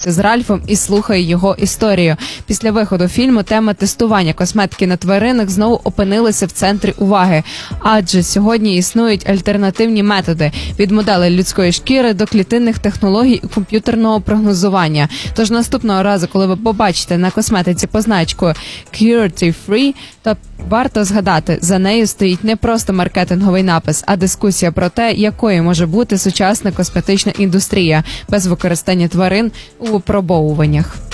з Ральфом і слухає його історію. Після виходу фільму тема тестування косметики на тваринах знову опинилася в центрі уваги. Адже сьогодні існують альтернативні методи – від моделей людської шкіри до клітинних технологій і комп'ютерного прогнозування. Тож наступного разу, коли ви побачите на косметиці позначку «Cruelty Free», то варто згадати, за нею стоїть не просто маркетинговий напис, а дискусія про те, якою може бути сучасна косметична індустрія без використання тварин у випробовуваннях.